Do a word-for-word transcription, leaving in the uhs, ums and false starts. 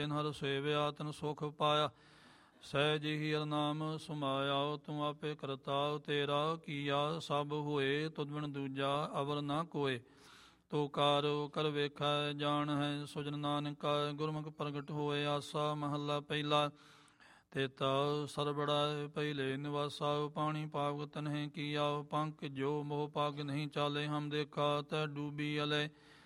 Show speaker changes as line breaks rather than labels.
ਹਰ ਸੇਵਿਆ ਤਨ ਸੁਖ ਪਾਇਆ। ਸਹਿਜ ਹੀ ਹਰ ਨਾਮ ਸਮਾਇਆ। ਤੂੰ ਆਪੇ ਕਰਤਾ ਤੇਰਾ ਕੀਆ। ਸਭ ਹੋਏ ਤੁਧ ਬਿਨ ਦੂਜਾ ਅਵਰ ਨਾ ਕੋਏ। ਤੋ ਕਾਰ ਕਰ ਵੇਖੈ ਜਾਣ ਹੈ ਸੁਜਨ ਨਾਨਕਾ। ਗੁਰਮੁਖ ਪ੍ਰਗਟ ਹੋਏ ਆਸਾ ਮਹੱਲਾ ਪਹਿਲਾ। ਤੇਤਾ ਸਰਬੜਾ ਪਹਿਲੇ ਨਿਵਾਸਾ। ਪਾਣੀ ਪਾਵਕ ਤਨਹਿ ਕੀਆ। ਪੰਖ ਜੋ ਮੋਹ ਪਗ ਨਹੀਂ ਚਾਲੇ। ਹਮ ਦੇਖਾ ਤੈ ਡੂਬੀ ਅਲੇ।